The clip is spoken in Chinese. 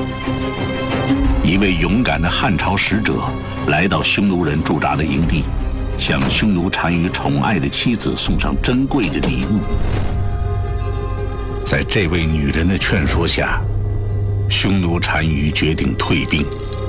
一位勇敢的汉朝使者来到匈奴人驻扎的营地，向匈奴单于宠爱的妻子送上珍贵的礼物。在这位女人的劝说下，匈奴单于决定退兵。